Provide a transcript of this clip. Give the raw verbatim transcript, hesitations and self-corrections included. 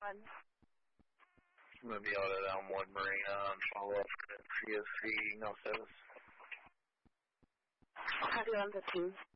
one. I'm going to be out at Elmwood Marina and follow up for C S C no service. Copy one fifteen.